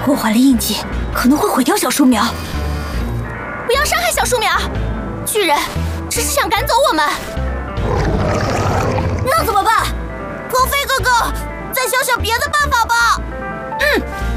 破坏了印记，可能会毁掉小树苗。 不要伤害小树苗，巨人只是想赶走我们。 那怎么办？ 鹏飞哥哥，再想想别的办法吧。